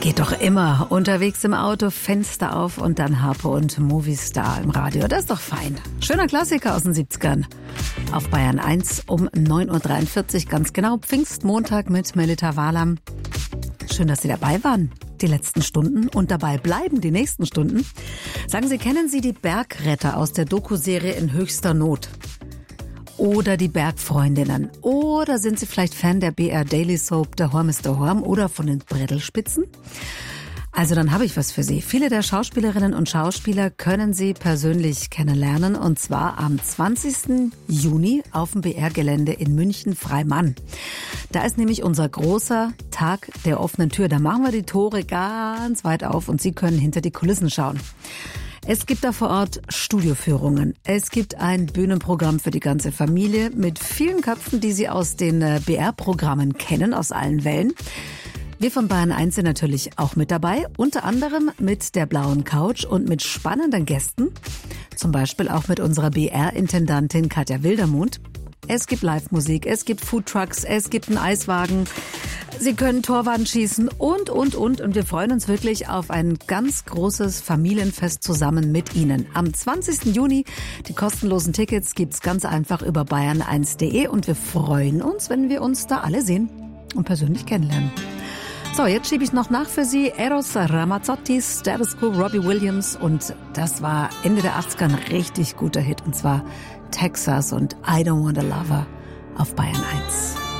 Geht doch immer. Unterwegs im Auto, Fenster auf und dann Harpe und Movistar im Radio. Das ist doch fein. Schöner Klassiker aus den 70ern. Auf Bayern 1 um 9.43 Uhr, ganz genau. Pfingstmontag mit Melita Walam. Schön, dass Sie dabei waren. Die letzten Stunden und dabei bleiben die nächsten Stunden. Sagen Sie, kennen Sie die Bergretter aus der Doku-Serie In höchster Not? Oder die Bergfreundinnen? Oder sind Sie vielleicht Fan der BR Daily Soap Der Horm ist der Horm oder von den Brettelspitzen? Also dann habe ich was für Sie. Viele der Schauspielerinnen und Schauspieler können Sie persönlich kennenlernen und zwar am 20. Juni auf dem BR-Gelände in München-Freimann. Da ist nämlich unser großer Tag der offenen Tür. Da machen wir die Tore ganz weit auf und Sie können hinter die Kulissen schauen. Es gibt da vor Ort Studioführungen. Es gibt ein Bühnenprogramm für die ganze Familie mit vielen Köpfen, die Sie aus den BR-Programmen kennen, aus allen Wellen. Wir von Bayern 1 sind natürlich auch mit dabei, unter anderem mit der blauen Couch und mit spannenden Gästen. Zum Beispiel auch mit unserer BR-Intendantin Katja Wildermuth. Es gibt Live-Musik, es gibt Foodtrucks, es gibt einen Eiswagen. Sie können Torwand schießen und. Und wir freuen uns wirklich auf ein ganz großes Familienfest zusammen mit Ihnen. Am 20. Juni, die kostenlosen Tickets gibt's ganz einfach über bayern1.de und wir freuen uns, wenn wir uns da alle sehen und persönlich kennenlernen. So, jetzt schiebe ich noch nach für Sie. Eros Ramazzotti, Status Quo, Robbie Williams und das war Ende der 80er ein richtig guter Hit und zwar Texas und I Don't Want a Lover auf Bayern 1.